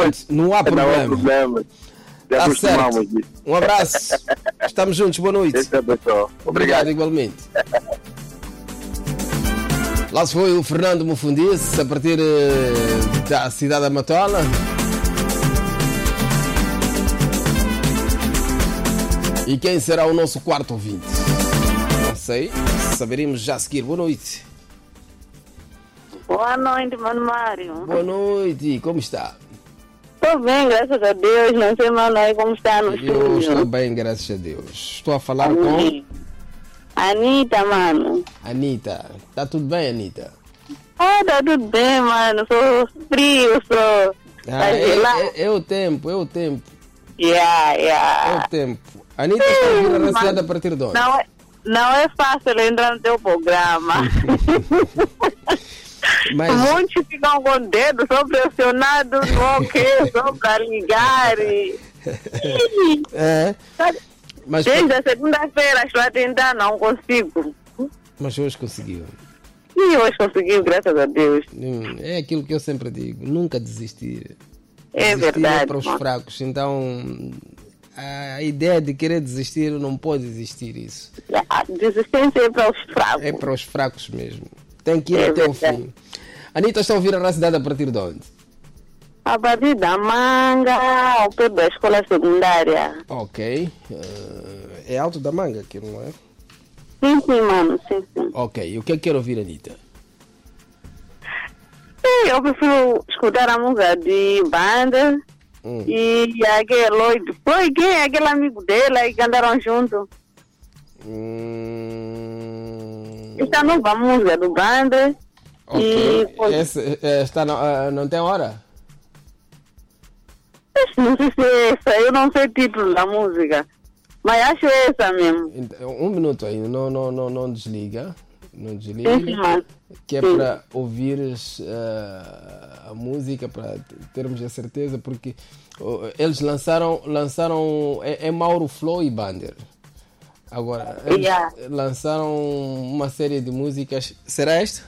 Pronto, não há problema. Já Tá costumamos certo. disso. Um abraço. Estamos juntos, boa noite. Esse é pessoal. Obrigado, igualmente. Lá se foi o Fernando Mufundice, a partir da cidade da Matola. E quem será o nosso quarto ouvinte? Não sei, saberemos já a seguir. Boa noite. Boa noite, mano Mário. Boa noite, como está? Estou bem, graças a Deus. Não sei, mano, aí como está no Eu estúdio. estou bem, graças a Deus. Estou a falar com Anitta, mano. Anitta. Está tudo bem, Anitta? Ah, tá tudo bem, mano. Sou frio, sou... Ah, é o tempo, é o tempo. É o tempo. Anitta está a vir a cidade a partir de onde? Não é fácil entrar no teu programa. Mas, Muitos ficam com o dedo, só pressionado no ok, só para ligar. mas, Desde a segunda-feira estou a tentar, não consigo. mas hoje conseguiu. E hoje conseguiu, graças a Deus. É aquilo que eu sempre digo, nunca desistir. É Desistir verdade. é para os fracos. Então, a ideia de querer desistir não pode existir isso. A desistência é para os fracos. É para os fracos mesmo. Tem que ir até o fim. Anitta está a ouvir a cidade a partir de onde? A partir da Manga, ao pé da escola secundária. Ok. É Alto da Manga aqui, não é? Sim, mano, sim. Ok. E o que é que quer ouvir, Anitta? Eu prefiro escutar a música de banda e aquele Lloyd. Foi quem é aquele amigo dele aí que andaram juntos? Esta nova música do banda. Ok. E Esta não tem hora? não sei se é essa, eu não sei o título da música. Mas acho essa mesmo. Um minuto ainda, não desliga. Não desliga. Sim, mano. Que é para ouvires a música, para termos a certeza, porque eles lançaram é Mauro Flow e Bander. Agora, eles lançaram uma série de músicas. Será esta?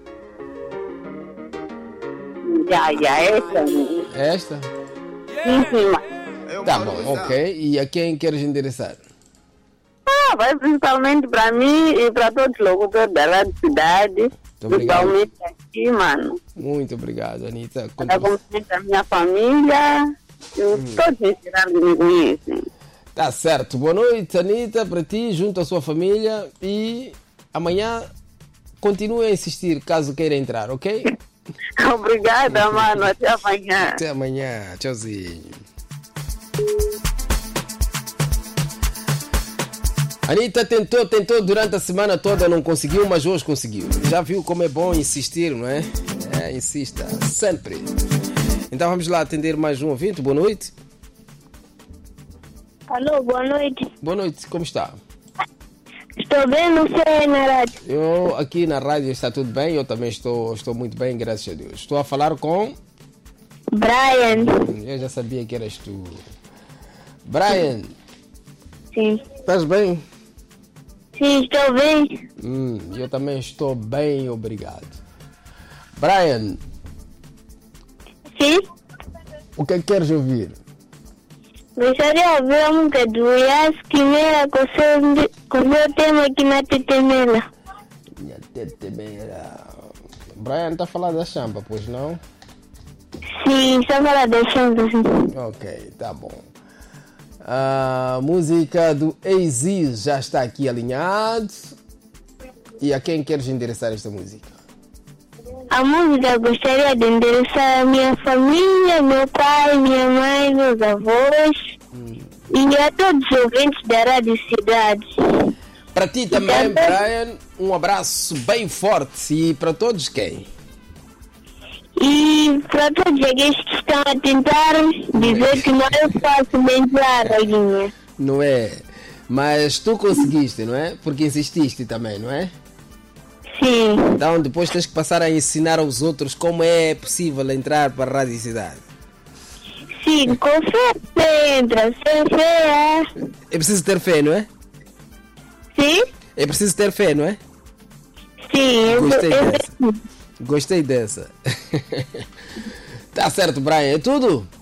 Essa. É esta? Sim, mano. Tá bom, ok. E a quem queres endereçar? Vai principalmente para mim e para todos os locutores da Rádio Cidade. Principalmente aqui, mano. Muito obrigado, Anitta. Para a minha família e todos os que me conhecem. Tá certo. Boa noite, Anitta, para ti, junto à sua família. E amanhã continue a insistir caso queira entrar, ok? Obrigada, mano. Até amanhã. Até amanhã. Tchauzinho. Anitta tentou durante a semana toda, não conseguiu, mas hoje conseguiu. Já viu como é bom insistir, não é? Insista, sempre. Então vamos lá atender mais um ouvinte. Boa noite. Alô, boa noite. Boa noite, como está? Estou bem, não sei, na rádio. Eu aqui na rádio está tudo bem, eu também estou muito bem, graças a Deus. Estou a falar com... Brian. Eu já sabia que eras tu. Brian. Sim. Estás bem? Sim, estou bem. Eu também estou bem, obrigado. Brian. Sim? O que é que queres ouvir? Gostaria de ouvir a música do Yas Quimera com o meu tema aqui na Tetemela. Minha Tetemela. Brian, está a falar da champa, pois não? Sim, só falar da champa, sim. Ok, tá bom. A música do AZ já está aqui alinhado. E a quem queres endereçar esta música? A música gostaria de endereçar a minha família, meu pai, minha mãe, meus avós e a todos os ouvintes da Rádio Cidade. Para ti também, Brian, um abraço bem forte. E para todos quem? E para todos aqueles que estão a tentar dizer que não é fácil entrar, Roguinha. Não é? Mas tu conseguiste, não é? Porque insististe também, não é? Sim. Então depois tens que passar a ensinar aos outros como é possível entrar para a Rádio Cidade. Sim, com fé entra, sem fé. É preciso ter fé, não é? Sim? É preciso ter fé, não é? Sim, Gostei dessa. Tá certo, Brian. É tudo?